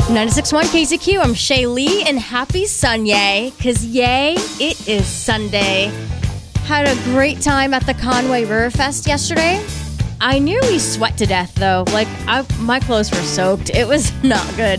96.1 KZQ, I'm Shay Lee, and happy Sunday, because yay, it is Sunday. Had a great time at the Conway River Fest yesterday. I nearly sweat to death, though. My clothes were soaked. It was not good.